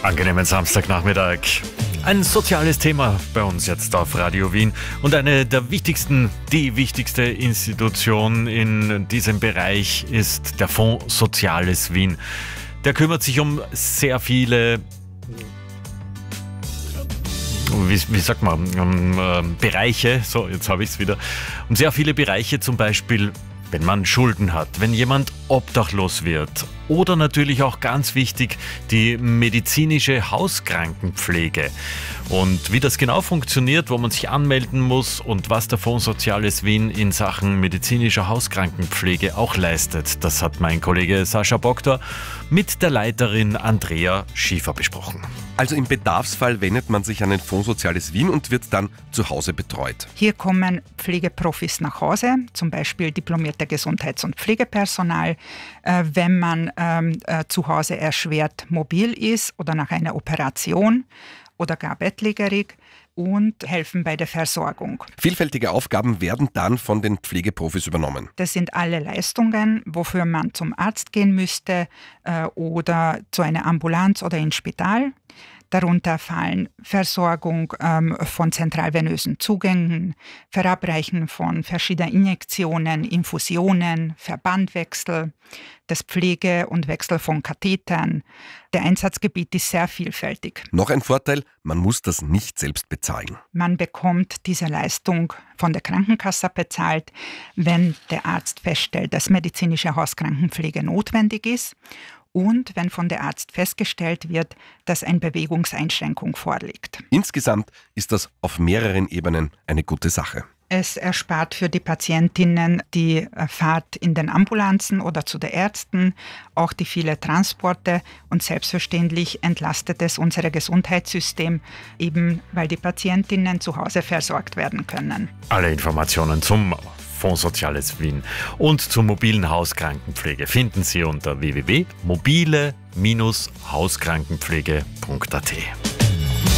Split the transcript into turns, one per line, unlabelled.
Angenehmen Samstagnachmittag. Ein soziales Thema bei uns jetzt auf Radio Wien und eine der wichtigsten, die wichtigste Institution in diesem Bereich ist der Fonds Soziales Wien. Der kümmert sich um sehr viele, wie sagt man, Bereiche, so jetzt habe ich es wieder, um sehr viele Bereiche, zum Beispiel wenn man Schulden hat, wenn jemand obdachlos wird oder natürlich auch ganz wichtig die medizinische Hauskrankenpflege. Und wie das genau funktioniert, wo man sich anmelden muss und was der Fonds Soziales Wien in Sachen medizinischer Hauskrankenpflege auch leistet, das hat mein Kollege Sascha Bogdor mit der Leiterin Andrea Schiefer besprochen.
Also im Bedarfsfall wendet man sich an den Fonds Soziales Wien und wird dann zu Hause betreut.
Hier kommen Pflegeprofis nach Hause, zum Beispiel diplomierte Gesundheits- und Pflegepersonal, wenn man zu Hause erschwert mobil ist oder nach einer Operation oder gar bettlägerig, und helfen bei der Versorgung.
Vielfältige Aufgaben werden dann von den Pflegeprofis übernommen.
Das sind alle Leistungen, wofür man zum Arzt gehen müsste oder zu einer Ambulanz oder ins Spital. Darunter fallen Versorgung von zentralvenösen Zugängen, Verabreichen von verschiedenen Injektionen, Infusionen, Verbandwechsel, das Pflege und Wechsel von Kathetern. Der Einsatzgebiet ist sehr vielfältig.
Noch ein Vorteil, man muss das nicht selbst bezahlen.
Man bekommt diese Leistung von der Krankenkasse bezahlt, wenn der Arzt feststellt, dass medizinische Hauskrankenpflege notwendig ist. Und wenn von der Arzt festgestellt wird, dass eine Bewegungseinschränkung vorliegt.
Insgesamt ist das auf mehreren Ebenen eine gute Sache.
Es erspart für die Patientinnen die Fahrt in den Ambulanzen oder zu den Ärzten, auch die vielen Transporte, und selbstverständlich entlastet es unser Gesundheitssystem, eben weil die Patientinnen zu Hause versorgt werden können.
Alle Informationen zum Fonds Soziales Wien und zur mobilen Hauskrankenpflege finden Sie unter www.mobile-hauskrankenpflege.at.